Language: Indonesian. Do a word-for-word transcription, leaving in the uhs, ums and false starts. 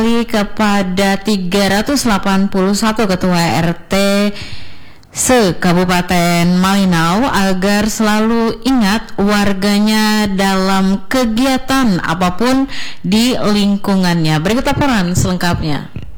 kepada tiga ratus delapan puluh satu ketua R T se-Kabupaten Malinau agar selalu ingat warganya dalam kegiatan apapun di lingkungannya. Berikut laporan selengkapnya.